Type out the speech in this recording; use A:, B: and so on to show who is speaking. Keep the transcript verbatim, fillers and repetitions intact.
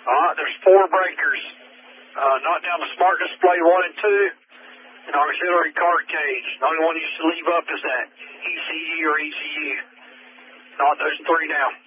A: All right, there's four breakers. Uh, knock down the smart display one and two, and auxiliary card cage. The only one you should leave up is that E C U or E C U. Knock those three down.